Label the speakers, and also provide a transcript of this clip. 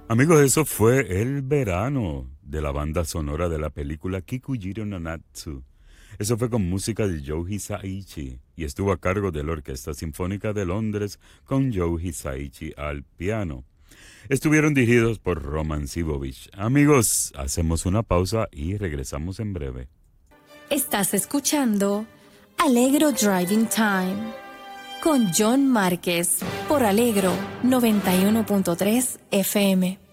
Speaker 1: Amigos, eso fue El Verano de la banda sonora de la película Kikujiro no Natsu. Eso fue con música de Joe Hisaishi y estuvo a cargo de la Orquesta Sinfónica de Londres con Joe Hisaishi al piano. Estuvieron dirigidos por Roman Sivovich. Amigos, hacemos una pausa y regresamos en breve.
Speaker 2: Estás escuchando Allegro Driving Time con John Márquez por Allegro 91.3 FM.